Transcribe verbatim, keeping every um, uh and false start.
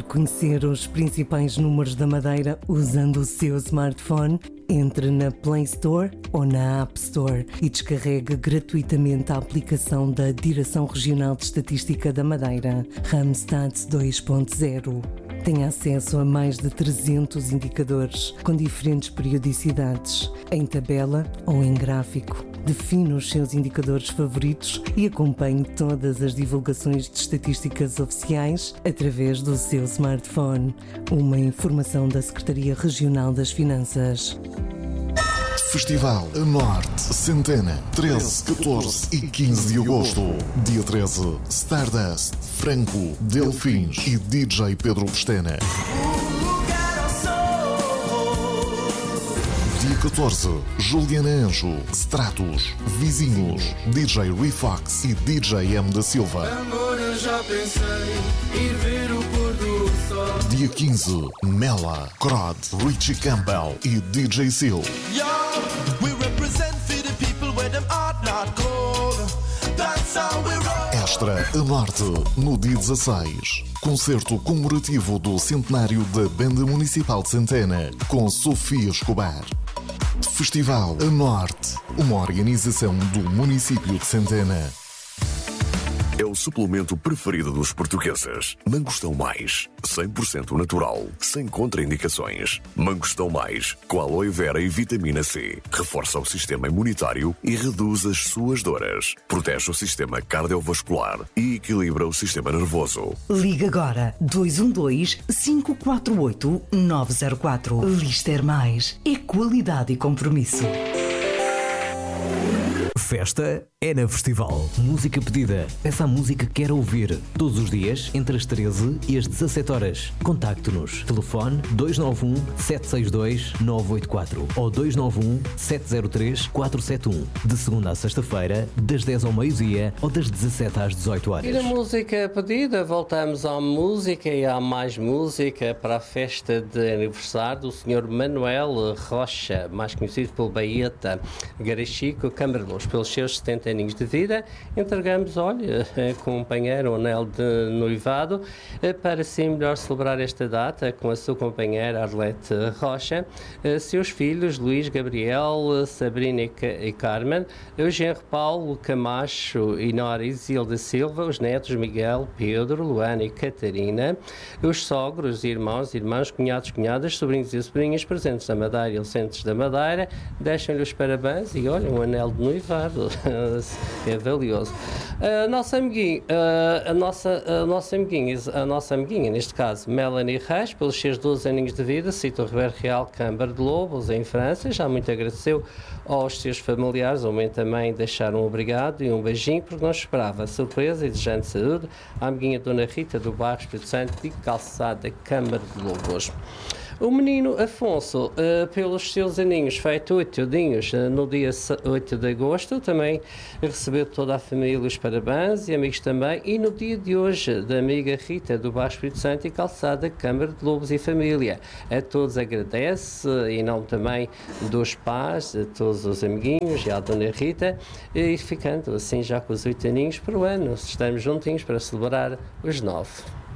conhecer os principais números da Madeira usando o seu smartphone? Entre na Play Store ou na App Store e descarregue gratuitamente a aplicação da Direção Regional de Estatística da Madeira, Randstad dois ponto zero. Tem acesso a mais de trezentos indicadores com diferentes periodicidades, em tabela ou em gráfico. Define os seus indicadores favoritos e acompanhe todas as divulgações de estatísticas oficiais através do seu smartphone. Uma informação da Secretaria Regional das Finanças. Festival a Norte, Centena, treze, catorze e quinze de agosto. Dia treze, Stardust, Franco, Delfins e D J Pedro Pestana. Dia catorze, Juliana Anjo, Stratos, Vizinhos, D J Refox e D J M da Silva. Amor, eu já pensei ir ver o pôr do sol. Dia quinze, Mela, Crod, Richie Campbell e D J Seal. Extra a Norte, no dia dezasseis. Concerto comemorativo do centenário da Banda Municipal de Centena, com Sofia Escobar. Festival a Norte, uma organização do município de Centena. É o suplemento preferido dos portugueses. Mangostão Mais, cem por cento natural, sem contraindicações. Mangostão Mais, com aloe vera e vitamina C. Reforça o sistema imunitário e reduz as suas dores. Protege o sistema cardiovascular e equilibra o sistema nervoso. Liga agora dois um dois, cinco quatro oito, nove zero quatro. Lister Mais é qualidade e compromisso. Festa é na Festival. Música pedida. Peça a música que quer ouvir. Todos os dias, entre as treze e as dezassete horas. Contacte-nos. Telefone dois nove um, sete seis dois, nove oito quatro ou dois nove um, sete zero três, quatro sete um. De segunda a sexta-feira, das dez ao meio-dia ou das dezassete às dezoito horas. E na música pedida, voltamos à música e há mais música para a festa de aniversário do senhor Manuel Rocha, mais conhecido pelo Baeta Garachico Câmara-Luz. Pelos seus setenta aninhos de vida, entregamos, olha, companheiro, um anel de noivado, para assim melhor celebrar esta data com a sua companheira Arlete Rocha, seus filhos Luís, Gabriel, Sabrina e Carmen, Eugênio Paulo Camacho e Nora Isilda Silva, os netos Miguel, Pedro, Luana e Catarina, os sogros, irmãos, irmãs, cunhados, cunhadas, sobrinhos e sobrinhas presentes da Madeira e docentes da Madeira, deixam-lhe os parabéns e olha, um anel de noivado. É valioso. A nossa amiguinha, a nossa, a nossa amiguinha, a nossa amiguinha, neste caso, Melanie Reis, pelos seus doze aninhos de vida, cita o Ribeiro Real Câmara de Lobos, em França, já muito agradeceu aos seus familiares, ao momento também deixar um obrigado e um beijinho, porque não esperava a surpresa e desejando saúde à amiguinha Dona Rita do bairro Espírito Santo de Calçada, Câmara de Lobos. O menino Afonso, uh, pelos seus aninhos, feito oito aninhos, uh, no dia oito de agosto, também recebeu toda a família os parabéns e amigos também. E no dia de hoje, da amiga Rita, do Baixo Espírito Santo e Calçada, Câmara de Lobos e Família. A todos agradece, em nome também dos pais, a todos os amiguinhos e à Dona Rita, e ficando assim já com os oito aninhos para o ano. Estamos juntinhos para celebrar os nove.